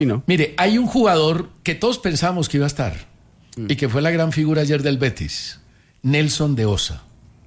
Y no. Mire, hay un jugador que todos pensamos que iba a estar y que fue la gran figura ayer del Betis, Nelson de Osa.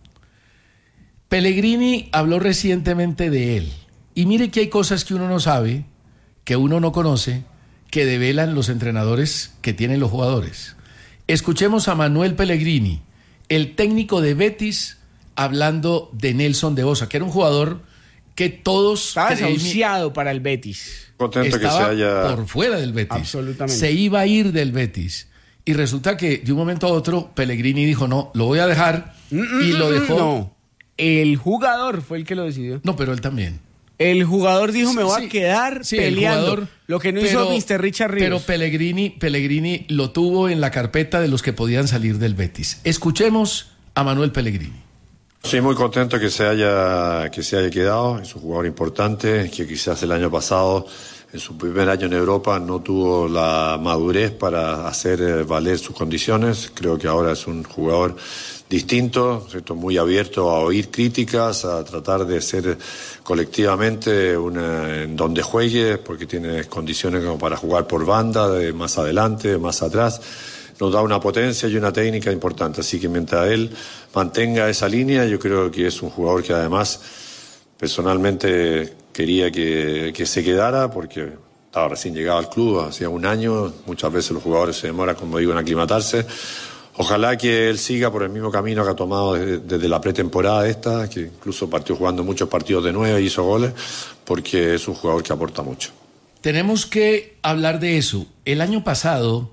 Pellegrini habló recientemente de él. Y mire que hay cosas que uno no sabe, que uno no conoce, que develan los entrenadores que tienen los jugadores. Escuchemos a Manuel Pellegrini, el técnico de Betis, hablando de Nelson de Osa, que era un jugador que todos... Estaba desahuciado para el Betis. Contento estaba que se haya... por fuera del Betis. Absolutamente. Se iba a ir del Betis. Y resulta que de un momento a otro Pellegrini dijo, no, lo voy a dejar, y lo dejó. No, el jugador fue el que lo decidió. No, pero él también. El jugador dijo, me voy Sí, a quedar sí, peleando. jugador, lo que no hizo Mr. Richard Ríos. Pero Pellegrini lo tuvo en la carpeta de los que podían salir del Betis. Escuchemos a Manuel Pellegrini. Sí, muy contento que se haya quedado. Es un jugador importante que quizás el año pasado, en su primer año en Europa, no tuvo la madurez para hacer valer sus condiciones. Creo que ahora es un jugador distinto, ¿cierto? Muy abierto a oír críticas, a tratar de ser colectivamente en donde juegue, porque tiene condiciones como para jugar por banda, de más adelante, más atrás. Nos da una potencia y una técnica importante, así que mientras él mantenga esa línea, yo creo que es un jugador que además personalmente quería que se quedara, porque estaba recién llegado al club, hacía un año, muchas veces los jugadores se demoran, como digo, en aclimatarse. Ojalá que él siga por el mismo camino que ha tomado desde la pretemporada esta, que incluso partió jugando muchos partidos de 9 y hizo goles, porque es un jugador que aporta mucho. Tenemos que hablar de eso. El año pasado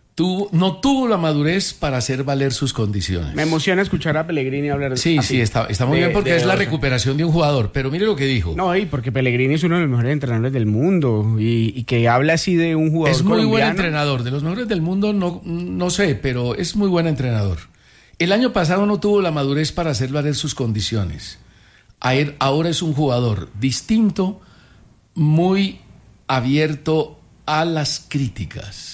no tuvo la madurez para hacer valer sus condiciones. Me emociona escuchar a Pellegrini hablar de Sí, está muy bien porque es la recuperación de un jugador, pero mire lo que dijo. No, y porque Pellegrini es uno de los mejores entrenadores del mundo y que habla así de un jugador es muy colombiano. buen entrenador, de los mejores del mundo no sé, pero es muy buen entrenador. El año pasado no tuvo la madurez para hacer valer sus condiciones. Ahora es un jugador distinto, muy abierto a las críticas.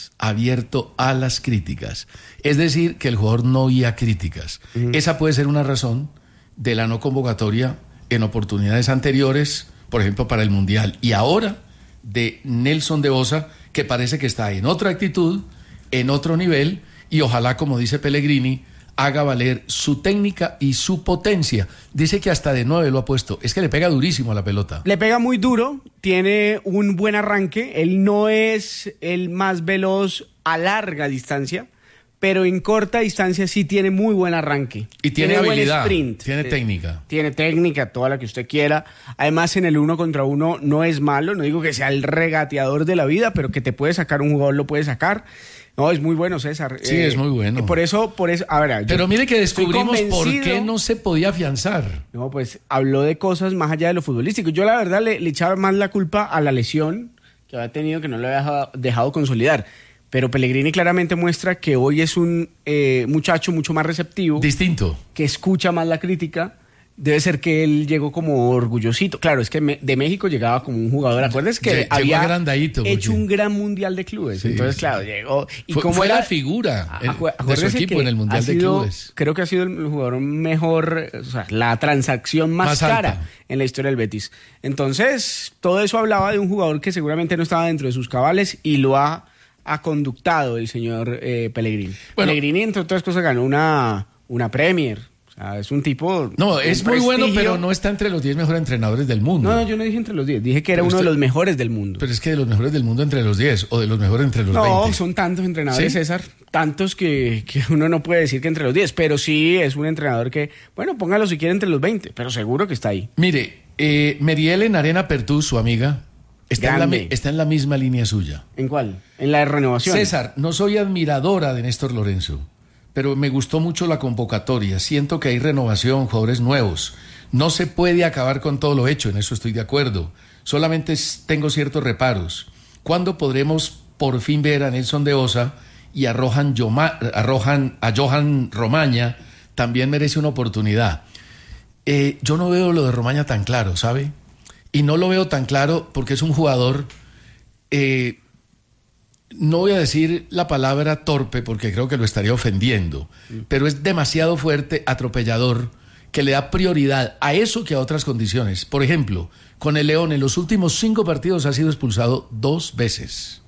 Es decir, que el jugador no oía críticas. Esa puede ser una razón de la no convocatoria en oportunidades anteriores, por ejemplo, para el Mundial. Y ahora de Nelson de Osa, que parece que está en otra actitud, en otro nivel, y ojalá, como dice Pellegrini, haga valer su técnica y su potencia. Dice que hasta de 9 lo ha puesto. Es que le pega durísimo a la pelota. Le pega muy duro, tiene un buen arranque. Él no es el más veloz a larga distancia, pero en corta distancia sí tiene muy buen arranque. Y tiene habilidad, buen sprint. tiene técnica. Tiene técnica, toda la que usted quiera. Además, en el 1 contra 1 no es malo. No digo que sea el regateador de la vida, pero que te puede sacar un jugador, lo puede sacar. No, es muy bueno, César. Sí, es muy bueno. Por eso, a ver, pero mire que descubrimos por qué no se podía afianzar. No, pues habló de cosas más allá de lo futbolístico. Yo la verdad le echaba más la culpa a la lesión que había tenido, que no lo había dejado consolidar. Pero Pellegrini claramente muestra que hoy es un muchacho mucho más receptivo. Distinto. Que escucha más la crítica. Debe ser que él llegó como orgullosito. Claro, es que de México llegaba como un jugador. Acuérdense que había hecho un gran mundial de clubes. Sí, entonces, claro, llegó. Y fue la figura de su equipo en el mundial de clubes. Creo que ha sido el jugador mejor, o sea, la transacción más cara en la historia del Betis. Entonces, todo eso hablaba de un jugador que seguramente no estaba dentro de sus cabales y lo ha conductado el señor Pellegrini. Bueno, Pellegrini, entre otras cosas, ganó una Premier. O sea, es un tipo... No, es muy bueno, pero no está entre los 10 mejores entrenadores del mundo. No, yo no dije entre los 10, dije que era uno de los mejores del mundo. Pero es que de los mejores del mundo entre los 10 o de los mejores entre los 20. No, son tantos entrenadores, ¿sí? César, tantos que uno no puede decir que entre los 10, pero sí es un entrenador que, bueno, póngalo si quiere entre los 20, pero seguro que está ahí. Mire, Meriel Arena Pertú, su amiga, está en la misma línea suya. ¿En cuál? En la de renovación. César, no soy admiradora de Néstor Lorenzo, pero me gustó mucho la convocatoria. Siento que hay renovación, jugadores nuevos. No se puede acabar con todo lo hecho, en eso estoy de acuerdo. Solamente tengo ciertos reparos. ¿Cuándo podremos por fin ver a Nelson de Osa y a Johan Romaña? También merece una oportunidad. Yo no veo lo de Romaña tan claro, ¿sabe? Y no lo veo tan claro porque es un jugador... no voy a decir la palabra torpe porque creo que lo estaría ofendiendo, pero es demasiado fuerte, atropellador, que le da prioridad a eso que a otras condiciones. Por ejemplo, con el León en los últimos 5 partidos ha sido expulsado 2 veces.